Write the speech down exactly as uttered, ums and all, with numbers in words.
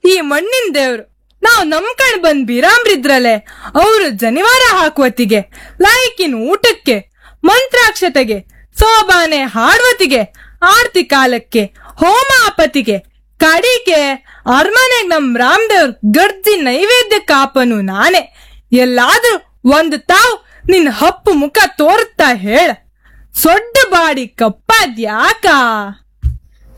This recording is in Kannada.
ಈ ಮಣ್ಣಿನ ದೇವ್ರು. ನಾವ್ ನಮ್ ಕಣ್ ಬಂದ್ ಬೀರಾಮ್ರಿದ್ರಲೆ ಅವ್ರು ಜನಿವಾರ ಹಾಕುವತ್ತಿಗೆ, ಲಾಯ್ಕಿನ ಊಟಕ್ಕೆ, ಮಂತ್ರಾಕ್ಷತೆಗೆ, ಸೋಬಾನೆ ಹಾಡುವತಿಗೆ, ಆರ್ತಿ ಕಾಲಕ್ಕೆ, ಹೋಮ ಆಪತಿಗೆ, ಕಡಿಗೆ ಅರ್ಮನೆಗ್ ನಮ್ ರಾಮದೇವ್ರ ಗರ್ಜಿ ನೈವೇದ್ಯ ಕಾಪನು ನಾನೇ. ಎಲ್ಲಾದ್ರೂ ಒಂದು ತಾವ್ ನಿನ್ ಹಪ್ಪು ಮುಖ ತೋರುತ್ತಾ ಹೇಳ. ಸೊಡ್ಡ ಬಾಡಿ ಕಪ್ಪಾದ್ಯಾಕ?